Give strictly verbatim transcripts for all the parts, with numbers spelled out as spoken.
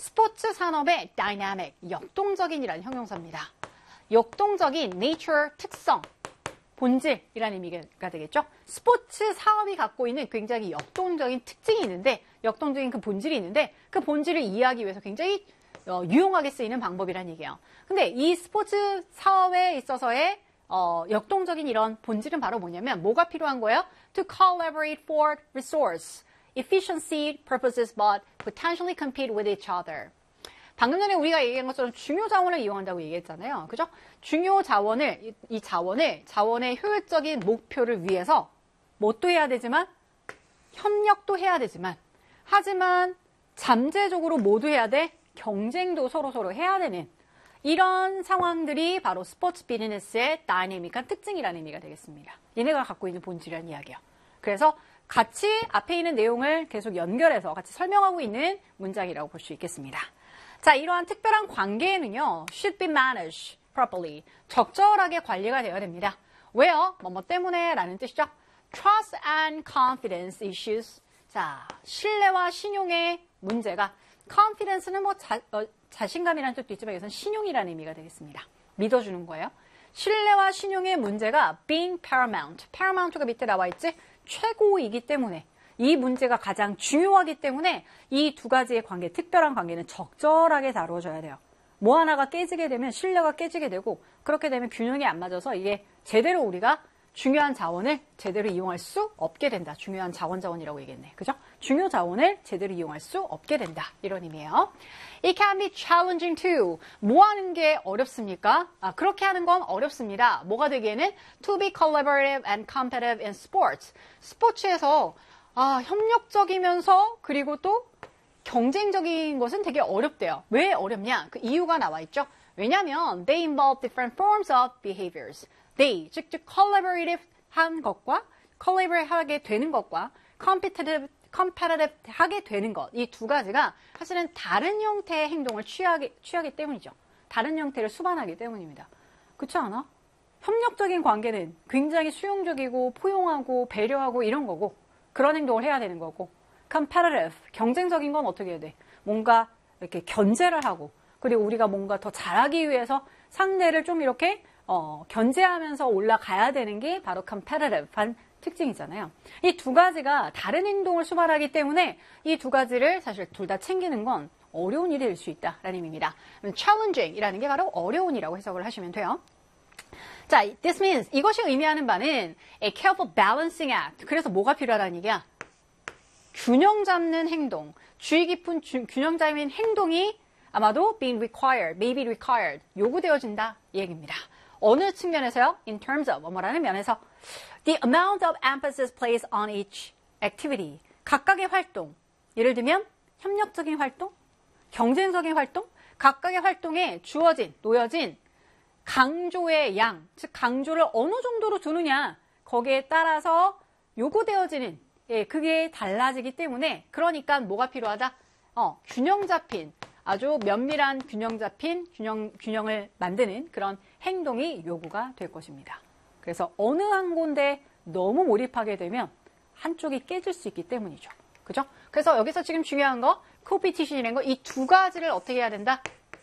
스포츠 산업의 dynamic, 역동적인이라는 형용사입니다. 역동적인 nature, 특성, 본질이라는 의미가 되겠죠. 스포츠 사업이 갖고 있는 굉장히 역동적인 특징이 있는데, 역동적인 그 본질이 있는데, 그 본질을 이해하기 위해서 굉장히 어, 유용하게 쓰이는 방법이라는 얘기예요. 근데 이 스포츠 사업에 있어서의 어, 역동적인 이런 본질은 바로 뭐냐면 뭐가 필요한 거예요? To collaborate for resource, efficiency purposes but potentially compete with each other. 방금 전에 우리가 얘기한 것처럼 중요 자원을 이용한다고 얘기했잖아요. 그죠? 중요 자원을, 이, 이 자원을, 자원의 효율적인 목표를 위해서 뭣도 해야 되지만, 협력도 해야 되지만, 하지만 잠재적으로 모두 해야 돼? 경쟁도 서로서로 해야 되는 이런 상황들이 바로 스포츠 비즈니스의 다이내믹한 특징이라는 의미가 되겠습니다. 얘네가 갖고 있는 본질이라는 이야기예요. 그래서 같이 앞에 있는 내용을 계속 연결해서 같이 설명하고 있는 문장이라고 볼 수 있겠습니다. 자, 이러한 특별한 관계에는요, should be managed properly. 적절하게 관리가 되어야 됩니다. 왜요? 뭐뭐 때문에 라는 뜻이죠. Trust and confidence issues. 자, 신뢰와 신용의 문제가, confidence는 뭐 자, 어, 자신감이라는 뜻도 있지만 여기서는 신용이라는 의미가 되겠습니다. 믿어주는 거예요. 신뢰와 신용의 문제가 being paramount. paramount가 밑에 나와 있지? 최고이기 때문에, 이 문제가 가장 중요하기 때문에 이 두 가지의 관계, 특별한 관계는 적절하게 다루어져야 돼요. 뭐 하나가 깨지게 되면 신뢰가 깨지게 되고, 그렇게 되면 균형이 안 맞아서 이게 제대로 우리가 중요한 자원을 제대로 이용할 수 없게 된다. 중요한 자원 자원이라고 얘기했네. 그죠? 중요 자원을 제대로 이용할 수 없게 된다. 이런 의미예요. It can be challenging too. 뭐 하는 게 어렵습니까? 아, 그렇게 하는 건 어렵습니다. 뭐가 되기에는 to be collaborative and competitive in sports. 스포츠에서 아, 협력적이면서 그리고 또 경쟁적인 것은 되게 어렵대요. 왜 어렵냐? 그 이유가 나와 있죠. 왜냐하면 they involve different forms of behaviors. they, 즉, 즉 collaborative 한 것과 collaborate 하게 되는 것과 competitive, competitive 하게 되는 것, 이 두 가지가 사실은 다른 형태의 행동을 취하기, 취하기 때문이죠. 다른 형태를 수반하기 때문입니다. 그렇지 않아? 협력적인 관계는 굉장히 수용적이고 포용하고 배려하고 이런 거고, 그런 행동을 해야 되는 거고, competitive, 경쟁적인 건 어떻게 해야 돼? 뭔가 이렇게 견제를 하고, 그리고 우리가 뭔가 더 잘하기 위해서 상대를 좀 이렇게 어, 견제하면서 올라가야 되는 게 바로 competitive한 특징이잖아요. 이 두 가지가 다른 행동을 수반하기 때문에 이 두 가지를 사실 둘 다 챙기는 건 어려운 일이 될 수 있다라는 의미입니다. challenging이라는 게 바로 어려운이라고 해석을 하시면 돼요. 자, this means, 이것이 의미하는 바는 a careful balancing act. 그래서 뭐가 필요하다는 얘기야? 균형 잡는 행동, 주의 깊은 주, 균형 잡는 행동이 아마도 being required, may be required, 요구되어진다 이 얘기입니다. 어느 측면에서요? In terms of, 뭐라는 면에서 the amount of emphasis placed on each activity, 각각의 활동, 예를 들면 협력적인 활동, 경쟁적인 활동, 각각의 활동에 주어진, 놓여진 강조의 양, 즉 강조를 어느 정도로 두느냐, 거기에 따라서 요구되어지는, 예, 그게 달라지기 때문에, 그러니까 뭐가 필요하다? 어, 균형 잡힌, 아주 면밀한 균형 잡힌 균형, 균형을 만드는 그런 행동이 요구가 될 것입니다. 그래서 어느 한 군데 너무 몰입하게 되면 한쪽이 깨질 수 있기 때문이죠. 그죠? 그래서 여기서 지금 중요한 거, 컴피티션이라는 거, 이 두 가지를 어떻게 해야 된다?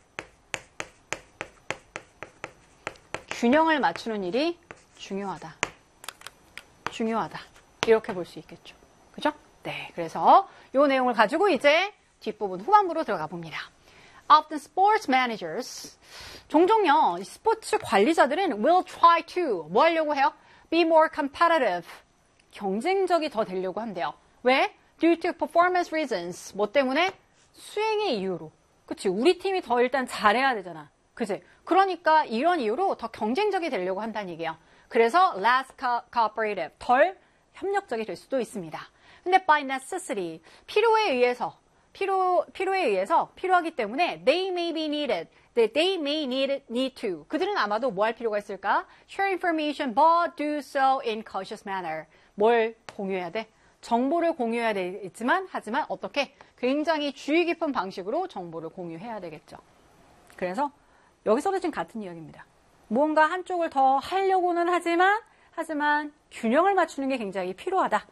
균형을 맞추는 일이 중요하다. 중요하다. 이렇게 볼 수 있겠죠. 그죠? 네. 그래서 이 내용을 가지고 이제 뒷부분 후반부로 들어가 봅니다. Often sports managers, 종종요, 스포츠 관리자들은 will try to, 뭐 하려고 해요? Be more competitive, 경쟁적이 더 되려고 한대요. 왜? Due to performance reasons, 뭐 때문에? 수행의 이유로. 그치? 우리 팀이 더 일단 잘해야 되잖아. 그치? 그러니까 이런 이유로 더 경쟁적이 되려고 한다는 얘기예요. 그래서 less cooperative, 덜 협력적이 될 수도 있습니다. 근데 by necessity, 필요에 의해서, 필요, 필요에 의해서 필요하기 때문에 they may be needed, they may need, need to. 그들은 아마도 뭐 할 필요가 있을까? Share information but do so in cautious manner. 뭘 공유해야 돼? 정보를 공유해야 되겠지만, 하지만 어떻게? 굉장히 주의 깊은 방식으로 정보를 공유해야 되겠죠. 그래서 여기서도 지금 같은 이야기입니다. 무언가 한쪽을 더 하려고는 하지만, 하지만 균형을 맞추는 게 굉장히 필요하다.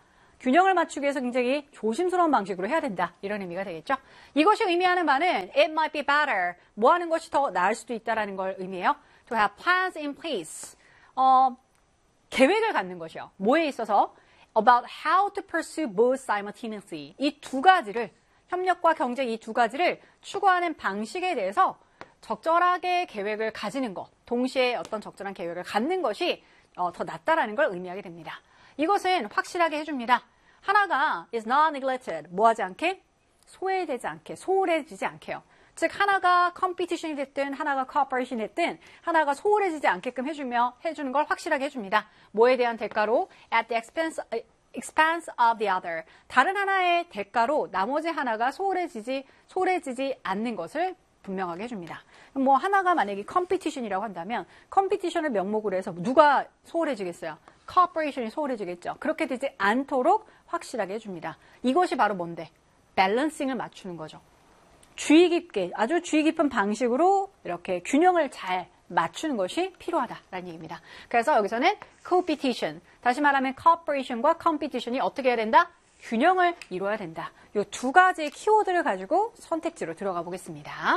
균형을 맞추기 위해서 굉장히 조심스러운 방식으로 해야 된다. 이런 의미가 되겠죠. 이것이 의미하는 바는 it might be better. 뭐 하는 것이 더 나을 수도 있다는 걸 의미해요. To have plans in place. 어, 계획을 갖는 것이요. 뭐에 있어서? About how to pursue both simultaneously. 이 두 가지를, 협력과 경쟁 이 두 가지를 추구하는 방식에 대해서 적절하게 계획을 가지는 것, 동시에 어떤 적절한 계획을 갖는 것이 어, 더 낫다라는 걸 의미하게 됩니다. 이것은 확실하게 해줍니다. 하나가 is not neglected. 뭐하지 않게? 소외되지 않게, 소홀해지지 않게요. 즉 하나가 컴피티션이 됐든 하나가 코퍼레이션이 됐든 하나가 소홀해지지 않게끔 해주며 해주는 걸 확실하게 해줍니다. 뭐에 대한 대가로? At the expense, expense of the other. 다른 하나의 대가로 나머지 하나가 소홀해지지 소홀해지지 않는 것을 분명하게 해줍니다. 뭐 하나가 만약에 컴피티션이라고 한다면 컴피티션을 명목으로 해서 누가 소홀해지겠어요? 코퍼레이션이 소홀해지겠죠. 그렇게 되지 않도록 확실하게 해줍니다. 이것이 바로 뭔데? 밸런싱을 맞추는 거죠. 주의 깊게, 아주 주의 깊은 방식으로 이렇게 균형을 잘 맞추는 것이 필요하다라는 얘기입니다. 그래서 여기서는 competition, 다시 말하면 cooperation과 competition이 어떻게 해야 된다? 균형을 이루어야 된다. 이 두 가지의 키워드를 가지고 선택지로 들어가 보겠습니다.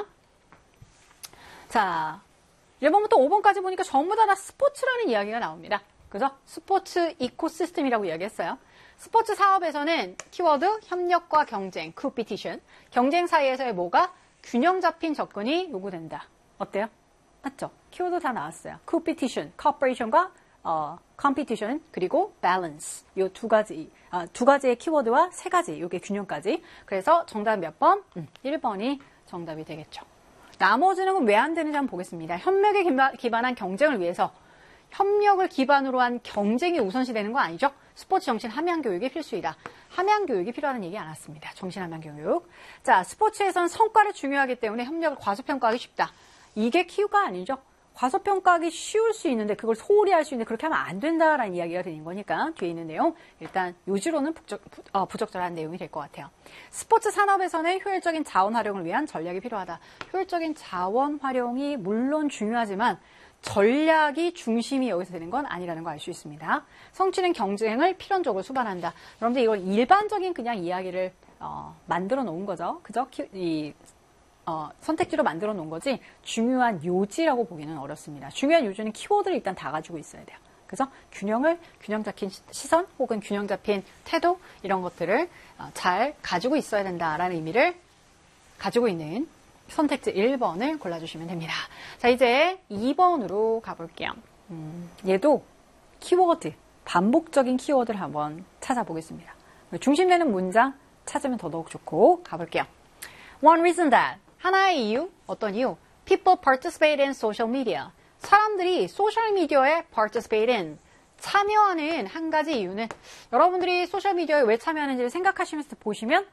자, 일 번부터 오 번까지 보니까 전부 다, 다 스포츠라는 이야기가 나옵니다. 그죠? 스포츠 이코시스템이라고 이야기했어요. 스포츠 사업에서는 키워드 협력과 경쟁, competition. 경쟁 사이에서의 뭐가? 균형 잡힌 접근이 요구된다. 어때요? 맞죠? 키워드 다 나왔어요. competition, cooperation과 어, competition, 그리고 balance. 요 두 가지, 어, 두 가지의 키워드와 세 가지, 요게 균형까지. 그래서 정답 몇 번? 음, 일 번이 정답이 되겠죠. 나머지는 왜 안 되는지 한번 보겠습니다. 협력에 기반한 경쟁을 위해서 협력을 기반으로 한 경쟁이 우선시 되는 거 아니죠? 스포츠 정신 함양 교육이 필수이다. 함양 교육이 필요하다는 얘기 안 왔습니다. 정신 함양 교육. 자, 스포츠에선 성과를 중요하기 때문에 협력을 과소평가하기 쉽다. 이게 키우가 아니죠. 과소평가하기 쉬울 수 있는데 그걸 소홀히 할 수 있는데 그렇게 하면 안 된다라는 이야기가 되는 거니까 뒤에 있는 내용 일단 요지로는 부적, 부, 어, 부적절한 내용이 될 것 같아요. 스포츠 산업에서는 효율적인 자원 활용을 위한 전략이 필요하다. 효율적인 자원 활용이 물론 중요하지만 전략이 중심이 여기서 되는 건 아니라는 거 알 수 있습니다. 성취는 경쟁을 필연적으로 수반한다. 여러분들 이걸 일반적인 그냥 이야기를 어, 만들어 놓은 거죠. 그죠? 이 어, 선택지로 만들어 놓은 거지 중요한 요지라고 보기는 어렵습니다. 중요한 요지는 키워드를 일단 다 가지고 있어야 돼요. 그래서 균형을, 균형 잡힌 시선 혹은 균형 잡힌 태도 이런 것들을 어, 잘 가지고 있어야 된다라는 의미를 가지고 있는 선택지 일 번을 골라주시면 됩니다. 자, 이제 이 번으로 가볼게요. 음, 얘도 키워드, 반복적인 키워드를 한번 찾아보겠습니다. 중심되는 문장 찾으면 더더욱 좋고 가볼게요. One reason that 하나의 이유, 어떤 이유? People participate in social media. 사람들이 소셜미디어에 participate in, 참여하는 한 가지 이유는 여러분들이 소셜미디어에 왜 참여하는지를 생각하시면서 보시면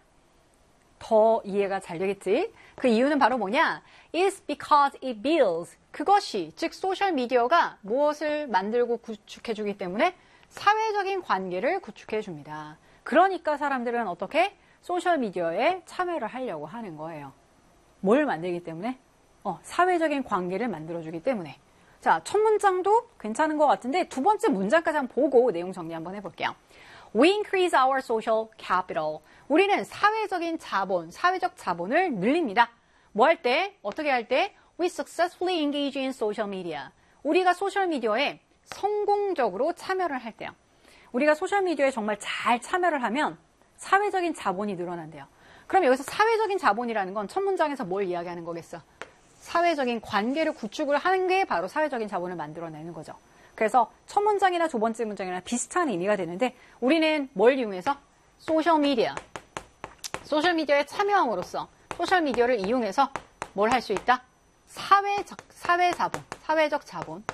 더 이해가 잘 되겠지. 그 이유는 바로 뭐냐? It's because it builds. 그것이, 즉 소셜미디어가 무엇을 만들고 구축해주기 때문에 사회적인 관계를 구축해줍니다. 그러니까 사람들은 어떻게? 소셜미디어에 참여를 하려고 하는 거예요. 뭘 만들기 때문에? 어, 사회적인 관계를 만들어주기 때문에. 자, 첫 문장도 괜찮은 것 같은데 두 번째 문장까지 한번 보고 내용 정리 한번 해볼게요. We increase our social capital. 우리는 사회적인 자본, 사회적 자본을 늘립니다. 뭐 할 때? 어떻게 할 때? We successfully engage in social media. 우리가 소셜미디어에 성공적으로 참여를 할 때요. 우리가 소셜미디어에 정말 잘 참여를 하면 사회적인 자본이 늘어난대요. 그럼 여기서 사회적인 자본이라는 건 첫 문장에서 뭘 이야기하는 거겠어? 사회적인 관계를 구축을 하는 게 바로 사회적인 자본을 만들어내는 거죠. 그래서 첫 문장이나 두 번째 문장이나 비슷한 의미가 되는데 우리는 뭘 이용해서? 소셜미디어. 소셜미디어에 참여함으로써 소셜미디어를 이용해서 뭘 할 수 있다? 사회적, 사회자본, 사회적 자본.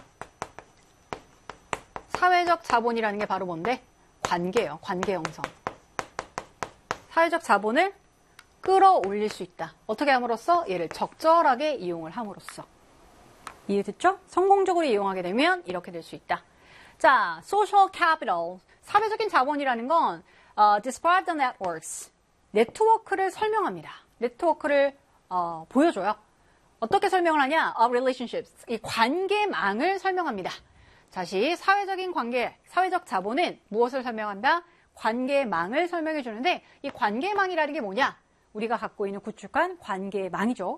사회적 자본이라는 게 바로 뭔데? 관계예요. 관계 형성. 사회적 자본을 끌어올릴 수 있다. 어떻게 함으로써? 얘를 적절하게 이용을 함으로써. 이해됐죠? 성공적으로 이용하게 되면 이렇게 될 수 있다. 자, social capital. 사회적인 자본이라는 건 uh, describe the networks. 네트워크를 설명합니다. 네트워크를 어, 보여줘요. 어떻게 설명을 하냐? of relationships. 이 관계망을 설명합니다. 다시 사회적인 관계, 사회적 자본은 무엇을 설명한다? 관계망을 설명해 주는데 이 관계망이라는 게 뭐냐? 우리가 갖고 있는 구축한 관계망이죠.